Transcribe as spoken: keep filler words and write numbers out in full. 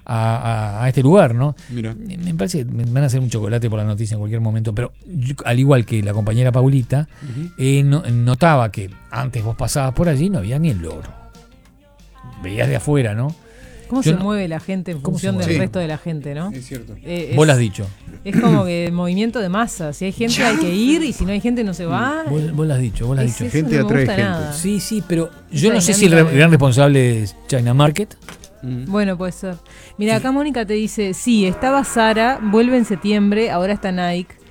a, a, a este lugar, ¿no? Mira. Me parece que me van a hacer un chocolate por la noticia en cualquier momento, pero yo, al igual que la compañera Paulita, uh-huh. eh, no, notaba que antes vos pasabas por allí no había ni el loro. Veías de afuera, ¿no? ¿Cómo yo se no, mueve la gente en función del sí. resto de la gente, no? Es cierto. Eh, vos lo has dicho. Es como que movimiento de masa. Si hay gente hay que ir y si no hay gente no se va. Vos, vos lo has dicho, vos lo has dicho. Gente no atrae gente. Nada. Sí, sí, pero yo no sé si el re- gran responsable es China Market. Mm. Bueno, puede ser. Mira, acá Mónica te dice, sí, estaba Zara, vuelve en septiembre, ahora está Nike.